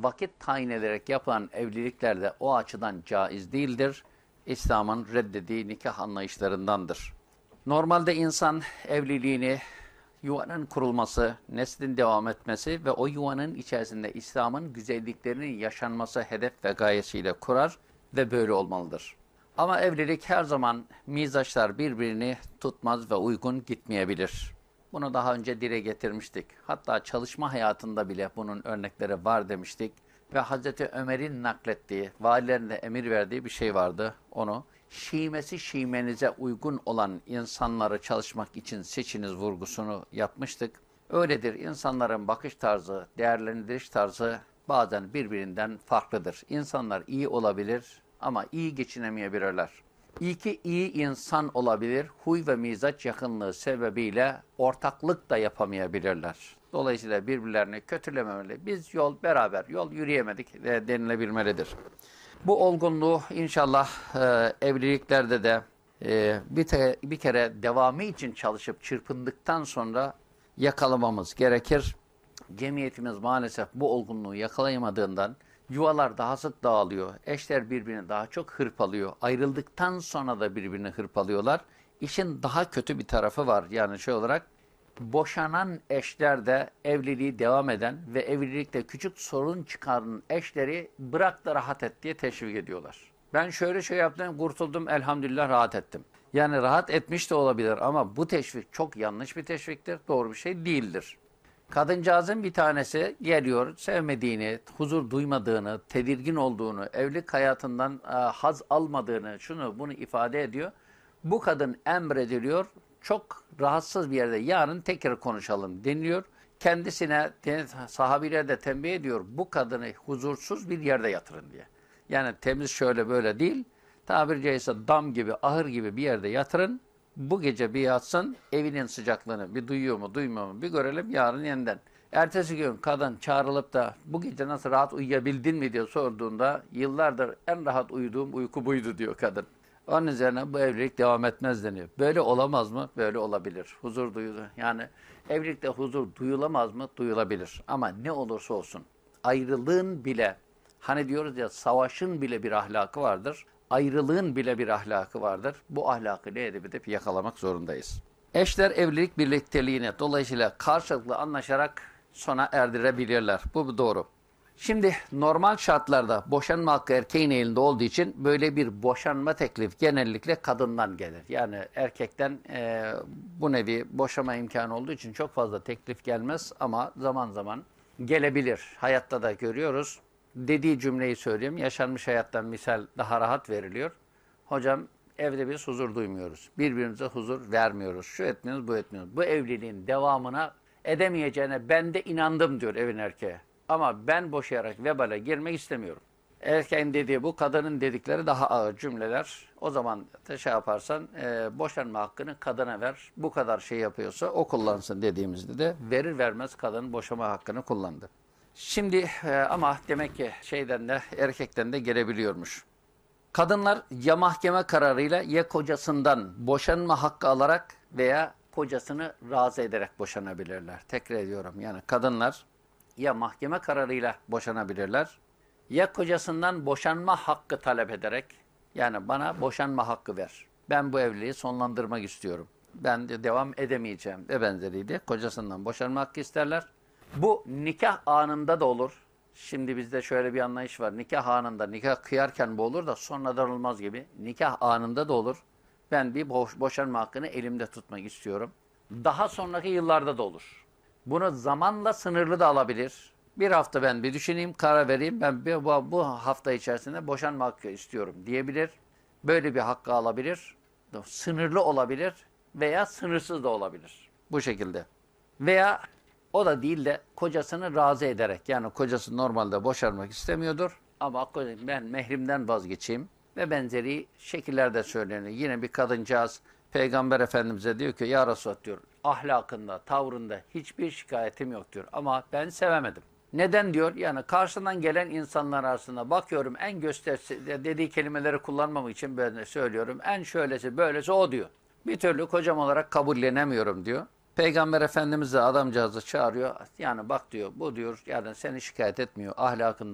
vakit tayin ederek yapılan evlilikler de o açıdan caiz değildir. İslam'ın reddettiği nikah anlayışlarındandır. Normalde insan evliliğini yuvanın kurulması, neslin devam etmesi ve o yuvanın içerisinde İslam'ın güzelliklerinin yaşanması hedef ve gayesiyle kurar ve böyle olmalıdır. Ama evlilik her zaman mizaçlar birbirini tutmaz ve uygun gitmeyebilir. Bunu daha önce dile getirmiştik. Hatta çalışma hayatında bile bunun örnekleri var demiştik. Ve Hazreti Ömer'in naklettiği, valilerine emir verdiği bir şey vardı. Onu şiimesi şiimenize uygun olan insanları çalışmak için seçiniz vurgusunu yapmıştık. Öyledir, insanların bakış tarzı, değerlendiriş tarzı bazen birbirinden farklıdır. İnsanlar iyi olabilir ama iyi geçinemeyebilirler. İyi ki iyi insan olabilir, huy ve mizaç yakınlığı sebebiyle ortaklık da yapamayabilirler. Dolayısıyla birbirlerini kötülememeli. Biz beraber yol yürüyemedik denilebilmelidir. Bu olgunluğu inşallah evliliklerde de bir kere devamı için çalışıp çırpındıktan sonra yakalamamız gerekir. Cemiyetimiz maalesef bu olgunluğu yakalayamadığından yuvalar daha sık dağılıyor. Eşler birbirini daha çok hırpalıyor. Ayrıldıktan sonra da birbirini hırpalıyorlar. İşin daha kötü bir tarafı var. Yani şey olarak boşanan eşler de evliliği devam eden ve evlilikte küçük sorun çıkaran eşleri bırak da rahat et diye teşvik ediyorlar. Ben şöyle şey yaptım, kurtuldum, elhamdülillah rahat ettim. Yani rahat etmiş de olabilir ama bu teşvik çok yanlış bir teşviktir, doğru bir şey değildir. Kadıncağızın bir tanesi geliyor, sevmediğini, huzur duymadığını, tedirgin olduğunu, evlilik hayatından haz almadığını, şunu bunu ifade ediyor. Bu kadın emrediliyor, çok rahatsız bir yerde yarın tekrar konuşalım deniliyor. Kendisine, sahabiler de tembih ediyor, bu kadını huzursuz bir yerde yatırın diye. Yani temiz şöyle böyle değil, tabiri caizse dam gibi, ahır gibi bir yerde yatırın. Bu gece bir yatsın, evinin sıcaklığını bir duyuyor mu, duymuyor mu bir görelim, yarın yeniden. Ertesi gün kadın çağrılıp da bu gece nasıl rahat uyuyabildin mi diye sorduğunda yıllardır en rahat uyuduğum uyku buydu diyor kadın. Onun üzerine bu evlilik devam etmez deniyor. Böyle olamaz mı? Böyle olabilir. Huzur duyulur. Yani evlilikte huzur duyulamaz mı? Duyulabilir. Ama ne olursa olsun ayrılığın bile, hani diyoruz ya, savaşın bile bir ahlakı vardır. Ayrılığın bile bir ahlakı vardır. Bu ahlakı ne edip yakalamak zorundayız. Eşler evlilik birlikteliğini dolayısıyla karşılıklı anlaşarak sona erdirebilirler. Bu doğru. Şimdi normal şartlarda boşanma hakkı erkeğin elinde olduğu için böyle bir boşanma teklifi genellikle kadından gelir. Yani erkekten bu nevi boşama imkanı olduğu için çok fazla teklif gelmez ama zaman zaman gelebilir. Hayatta da görüyoruz. Dediği cümleyi söyleyeyim. Yaşanmış hayattan misal daha rahat veriliyor. Hocam evde biz huzur duymuyoruz. Birbirimize huzur vermiyoruz. Şu etmiyoruz, bu etmiyoruz. Bu evliliğin devamına edemeyeceğine ben de inandım diyor evin erkeği. Ama ben boşayarak vebale girmek istemiyorum. Erkeğin dediği bu, kadının dedikleri daha ağır cümleler. O zaman şey yaparsan boşanma hakkını kadına ver. Bu kadar şey yapıyorsa o kullansın dediğimizde de verir vermez kadın boşama hakkını kullandı. Şimdi ama demek ki şeyden de erkekten de gelebiliyormuş. Kadınlar ya mahkeme kararıyla ya kocasından boşanma hakkı alarak veya kocasını razı ederek boşanabilirler. Tekrar ediyorum, yani kadınlar ya mahkeme kararıyla boşanabilirler ya kocasından boşanma hakkı talep ederek, yani bana boşanma hakkı ver, ben bu evliliği sonlandırmak istiyorum, ben de devam edemeyeceğim ve benzeriyle kocasından boşanma hakkı isterler. Bu nikah anında da olur. Şimdi bizde şöyle bir anlayış var. Nikah anında, nikah kıyarken bu olur da sonradan olmaz gibi. Nikah anında da olur. Ben bir boşanma hakkını elimde tutmak istiyorum. Daha sonraki yıllarda da olur. Bunu zamanla sınırlı da alabilir. Bir hafta ben bir düşüneyim, karar vereyim. Ben bu hafta içerisinde boşanma hakkı istiyorum diyebilir. Böyle bir hakkı alabilir. Sınırlı olabilir veya sınırsız da olabilir. Bu şekilde. Veya o da değil de kocasını razı ederek, yani kocası normalde boşanmak istemiyordur ama ben mehrimden vazgeçeyim ve benzeri şekillerde söyleniyor. Yine bir kadıncağız Peygamber Efendimiz'e diyor ki ya Resulallah diyor, ahlakında, tavrında hiçbir şikayetim yok diyor ama ben sevemedim. Neden diyor? Yani karşıdan gelen insanlar arasında bakıyorum en gösterisi, dediği kelimeleri kullanmam için böyle söylüyorum, en şöylesi böylesi o diyor. Bir türlü kocam olarak kabullenemiyorum diyor. Peygamber Efendimiz de adamcağızı çağırıyor. Yani bak diyor, bu diyor yani seni şikayet etmiyor, ahlakında